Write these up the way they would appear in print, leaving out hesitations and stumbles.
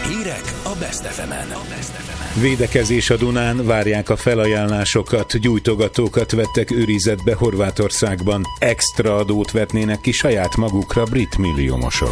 Hírek a Best FM-en. Védekezés a Dunán, várják a felajánlásokat, gyújtogatókat vettek őrizetbe Horvátországban. Extra adót vetnének ki saját magukra brit milliómosok.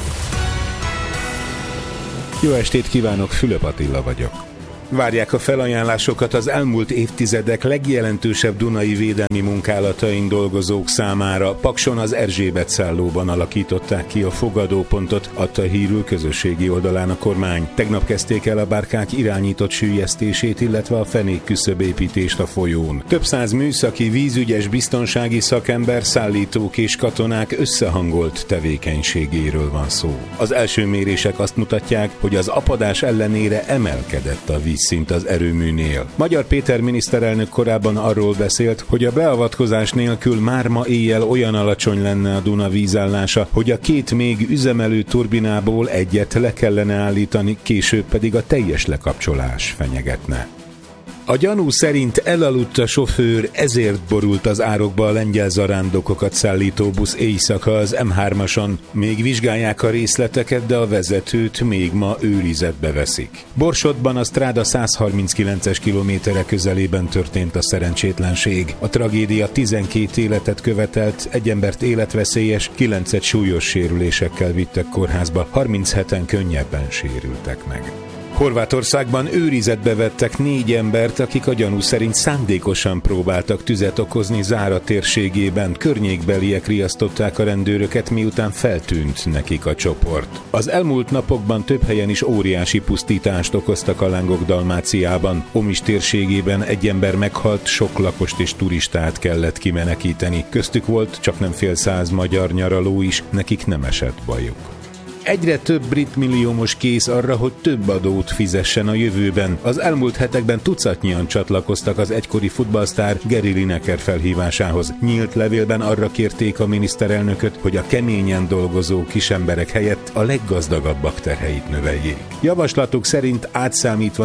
Jó estét kívánok, Fülöp Attila vagyok. Várják a felajánlásokat az elmúlt évtizedek legjelentősebb dunai védelmi munkálatain dolgozók számára. Pakson az Erzsébet szállóban alakították ki a fogadópontot, adta hírül közösségi oldalán a kormány. Tegnap kezdték el a bárkák irányított süllyesztését, illetve a fenékküszöbépítést a folyón. Több száz műszaki, vízügyes, biztonsági szakember, szállítók és katonák összehangolt tevékenységéről van szó. Az első mérések azt mutatják, hogy az apadás ellenére emelkedett a vízszint az erőműnél. Magyar Péter miniszterelnök korábban arról beszélt, hogy a beavatkozás nélkül már ma éjjel olyan alacsony lenne a Duna vízállása, hogy a két még üzemelő turbinából egyet le kellene állítani, később pedig a teljes lekapcsolás fenyegetne. A gyanú szerint elaludt a sofőr, ezért borult az árokba a lengyel zarándokokat szállító busz éjszaka az M3-ason. Még vizsgálják a részleteket, de a vezetőt még ma őrizetbe veszik. Borsodban a Stráda 139-es kilométere közelében történt a szerencsétlenség. A tragédia 12 életet követelt, egy embert életveszélyes, 9-et súlyos sérülésekkel vittek kórházba, 37-en könnyebben sérültek meg. Horvátországban őrizetbe vettek 4 embert, akik a gyanú szerint szándékosan próbáltak tüzet okozni Zára térségében. Környékbeliek riasztották a rendőröket, miután feltűnt nekik a csoport. Az elmúlt napokban több helyen is óriási pusztítást okoztak a lángok Dalmáciában. Omis térségében egy ember meghalt, sok lakost és turistát kellett kimenekíteni. Köztük volt csaknem fél száz magyar nyaraló is, nekik nem esett bajuk. Egyre több brit milliómos kész arra, hogy több adót fizessen a jövőben. Az elmúlt hetekben tucatnyian csatlakoztak az egykori futballsztár Gary Lineker felhívásához. Nyílt levélben arra kérték a miniszterelnököt, hogy a keményen dolgozó kisemberek helyett a leggazdagabbak terheit növeljék. Javaslatuk szerint átszámítva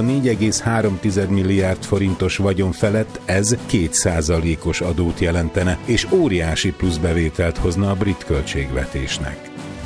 4,3 milliárd forintos vagyon felett ez 2%-os adót jelentene, és óriási pluszbevételt hozna a brit költségvetésnek.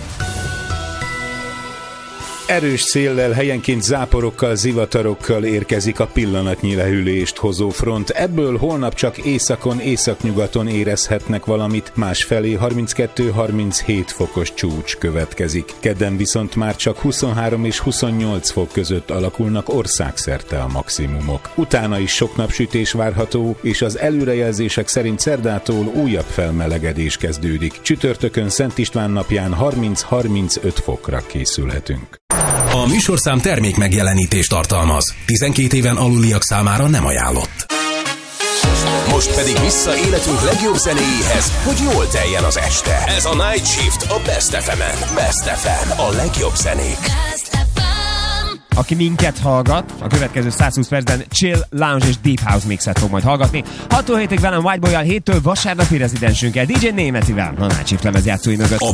Erős széllel, helyenként záporokkal, zivatarokkal érkezik a pillanatnyi lehűlést hozó front. Ebből holnap csak északon, északnyugaton érezhetnek valamit, másfelé 32-37 fokos csúcs következik. Kedden viszont már csak 23 és 28 fok között alakulnak országszerte a maximumok. Utána is sok napsütés várható, és az előrejelzések szerint szerdától újabb felmelegedés kezdődik. Csütörtökön Szent István napján 30-35 fokra készülhetünk. A műsorszám termék megjelenítést tartalmaz. 12 éven aluliak számára nem ajánlott. Most pedig vissza életünk legjobb zenéjéhez, hogy jól teljen az este. Ez a Night Shift a Best FM-en. Best FM, a legjobb zenék. Aki minket hallgat, a következő 120 percben chill, lounge és deep house mixet fog majd hallgatni. 6-tól 7-ig velem Whiteboy-jal, 7-től vasárnapi rezidensünkkel, DJ Németivel, a Night Shift lemezjátszói mögött. A